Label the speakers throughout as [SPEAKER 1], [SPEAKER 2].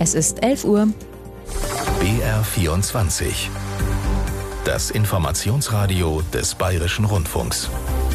[SPEAKER 1] Es ist 11 Uhr.
[SPEAKER 2] BR24. Das Informationsradio des Bayerischen Rundfunks.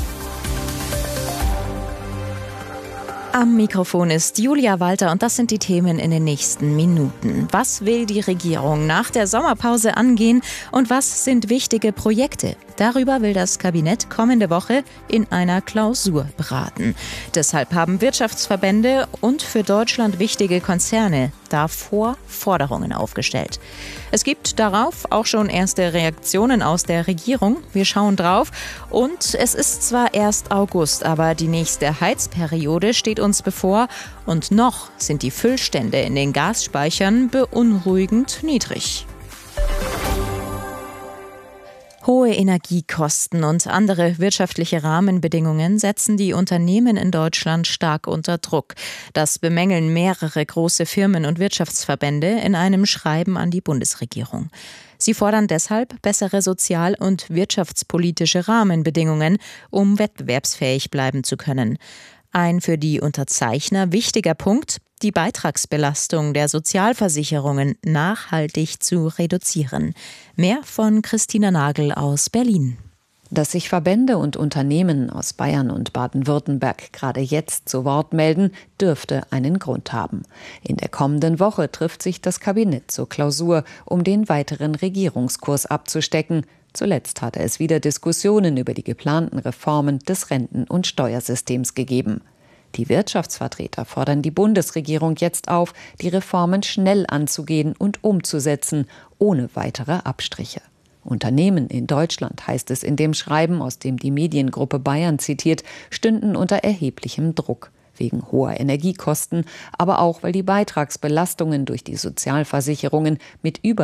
[SPEAKER 1] Am Mikrofon ist Julia Walter und das sind die Themen in den nächsten Minuten. Was will die Regierung nach der Sommerpause angehen und was sind wichtige Projekte? Darüber will das Kabinett kommende Woche in einer Klausur beraten. Deshalb haben Wirtschaftsverbände und für Deutschland wichtige Konzerne davor Forderungen aufgestellt. Es gibt darauf auch schon erste Reaktionen aus der Regierung. Wir schauen drauf. Und es ist zwar erst August, aber die nächste Heizperiode steht uns bevor. Und noch sind die Füllstände in den Gasspeichern beunruhigend niedrig. Hohe Energiekosten und andere wirtschaftliche Rahmenbedingungen setzen die Unternehmen in Deutschland stark unter Druck. Das bemängeln mehrere große Firmen und Wirtschaftsverbände in einem Schreiben an die Bundesregierung. Sie fordern deshalb bessere sozial- und wirtschaftspolitische Rahmenbedingungen, um wettbewerbsfähig bleiben zu können. Ein für die Unterzeichner wichtiger Punkt: die Beitragsbelastung der Sozialversicherungen nachhaltig zu reduzieren. Mehr von Christina Nagel aus Berlin.
[SPEAKER 3] Dass sich Verbände und Unternehmen aus Bayern und Baden-Württemberg gerade jetzt zu Wort melden, dürfte einen Grund haben. In der kommenden Woche trifft sich das Kabinett zur Klausur, um den weiteren Regierungskurs abzustecken. Zuletzt hatte es wieder Diskussionen über die geplanten Reformen des Renten- und Steuersystems gegeben. Die Wirtschaftsvertreter fordern die Bundesregierung jetzt auf, die Reformen schnell anzugehen und umzusetzen, ohne weitere Abstriche. Unternehmen in Deutschland, heißt es in dem Schreiben, aus dem die Mediengruppe Bayern zitiert, stünden unter erheblichem Druck. Wegen hoher Energiekosten, aber auch, weil die Beitragsbelastungen durch die Sozialversicherungen mit über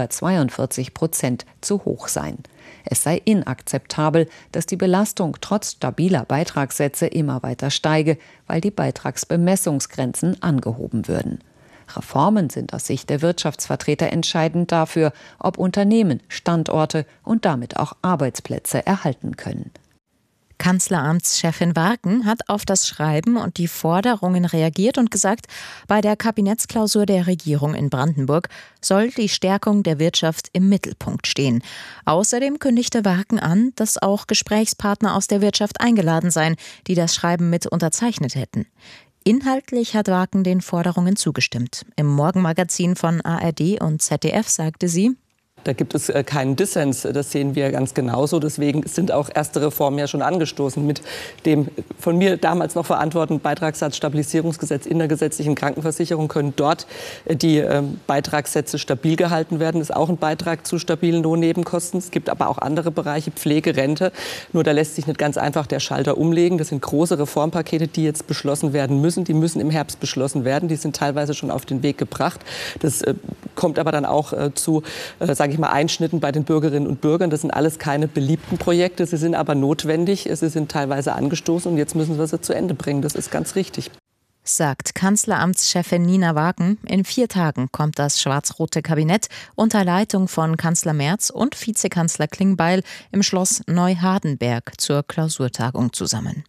[SPEAKER 3] 42% zu hoch seien. Es sei inakzeptabel, dass die Belastung trotz stabiler Beitragssätze immer weiter steige, weil die Beitragsbemessungsgrenzen angehoben würden. Reformen sind aus Sicht der Wirtschaftsvertreter entscheidend dafür, ob Unternehmen Standorte und damit auch Arbeitsplätze erhalten können.
[SPEAKER 1] Kanzleramtschefin Warken hat auf das Schreiben und die Forderungen reagiert und gesagt, bei der Kabinettsklausur der Regierung in Brandenburg soll die Stärkung der Wirtschaft im Mittelpunkt stehen. Außerdem kündigte Warken an, dass auch Gesprächspartner aus der Wirtschaft eingeladen seien, die das Schreiben mit unterzeichnet hätten. Inhaltlich hat Warken den Forderungen zugestimmt. Im Morgenmagazin von ARD und ZDF sagte sie:
[SPEAKER 4] Da gibt es keinen Dissens, das sehen wir ganz genauso. Deswegen sind auch erste Reformen ja schon angestoßen mit dem von mir damals noch verantworteten Beitragssatzstabilisierungsgesetz in der gesetzlichen Krankenversicherung. Können dort die Beitragssätze stabil gehalten werden. Das ist auch ein Beitrag zu stabilen Lohnnebenkosten. Es gibt aber auch andere Bereiche, Pflege, Rente. Nur da lässt sich nicht ganz einfach der Schalter umlegen. Das sind große Reformpakete, die jetzt beschlossen werden müssen. Die müssen im Herbst beschlossen werden. Die sind teilweise schon auf den Weg gebracht. Das kommt aber dann auch zu, sage ich mal, Einschnitten bei den Bürgerinnen und Bürgern. Das sind alles keine beliebten Projekte. Sie sind aber notwendig. Sie sind teilweise angestoßen und jetzt müssen wir sie zu Ende bringen. Das ist ganz richtig.
[SPEAKER 1] Sagt Kanzleramtschefin Nina Warken. In 4 Tagen kommt das schwarz-rote Kabinett unter Leitung von Kanzler Merz und Vizekanzler Klingbeil im Schloss Neuhardenberg zur Klausurtagung zusammen.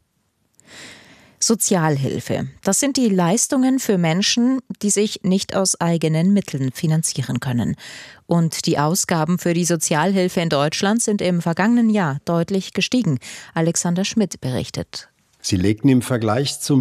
[SPEAKER 1] Sozialhilfe. Das sind die Leistungen für Menschen, die sich nicht aus eigenen Mitteln finanzieren können. Und die Ausgaben für die Sozialhilfe in Deutschland sind im vergangenen Jahr deutlich gestiegen. Alexander Schmidt berichtet.
[SPEAKER 5] Sie legten im Vergleich zum